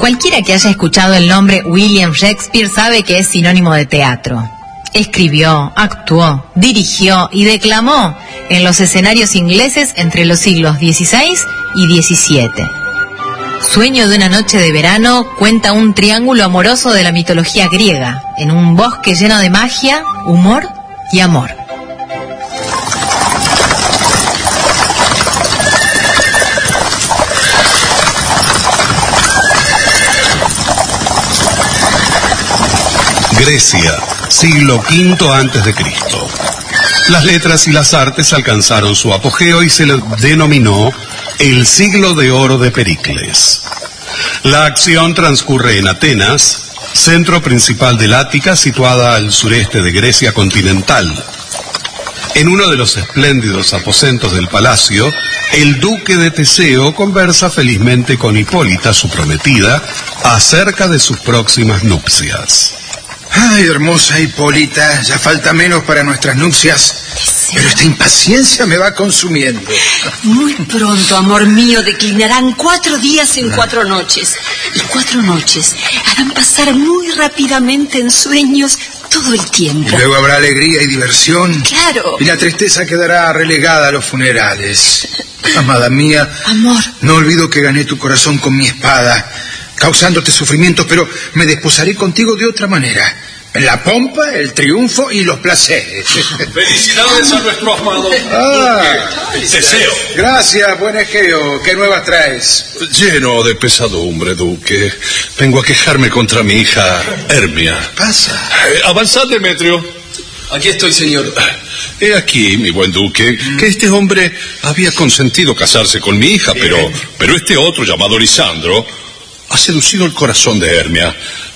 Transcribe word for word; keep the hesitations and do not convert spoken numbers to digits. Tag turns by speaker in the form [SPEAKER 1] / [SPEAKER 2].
[SPEAKER 1] Cualquiera que haya escuchado el nombre William Shakespeare sabe que es sinónimo de teatro. Escribió, actuó, dirigió y declamó en los escenarios ingleses entre los siglos dieciséis y diecisiete. Sueño de una noche de verano cuenta un triángulo amoroso de la mitología griega, en un bosque lleno de magia, humor y amor.
[SPEAKER 2] Grecia, siglo quinto antes de Cristo. Las letras y las artes alcanzaron su apogeo y se le denominó el siglo de oro de Pericles. La acción transcurre en Atenas, centro principal del Ática, situada al sureste de Grecia continental. En uno de los espléndidos aposentos del palacio, el duque de Teseo conversa felizmente con Hipólita, su prometida, acerca de sus próximas nupcias.
[SPEAKER 3] Ay, hermosa Hipólita, ya falta menos para nuestras nupcias, sí. Pero esta impaciencia me va consumiendo.
[SPEAKER 4] Muy pronto, amor mío, declinarán cuatro días en cuatro noches. Y cuatro noches harán pasar muy rápidamente en sueños todo el tiempo.
[SPEAKER 3] Y luego habrá alegría y diversión.
[SPEAKER 4] Claro.
[SPEAKER 3] Y la tristeza quedará relegada a los funerales. Amada mía,
[SPEAKER 4] amor,
[SPEAKER 3] no olvido que gané tu corazón con mi espada, causándote sufrimientos, pero me desposaré contigo de otra manera. En la pompa, el triunfo y los placeres.
[SPEAKER 5] Felicidades a nuestro amado
[SPEAKER 3] ah,
[SPEAKER 5] Teseo.
[SPEAKER 3] Gracias, buen Egeo. ¿Qué nuevas traes?
[SPEAKER 5] Lleno de pesadumbre, duque. Vengo a quejarme contra mi hija Hermia.
[SPEAKER 3] ¿Qué pasa?
[SPEAKER 5] Eh, avanzad, Demetrio.
[SPEAKER 6] Aquí estoy, señor.
[SPEAKER 5] He aquí, mi buen duque, que este hombre había consentido casarse con mi hija, pero, pero este otro, llamado Lisandro, ha seducido el corazón de Hermia.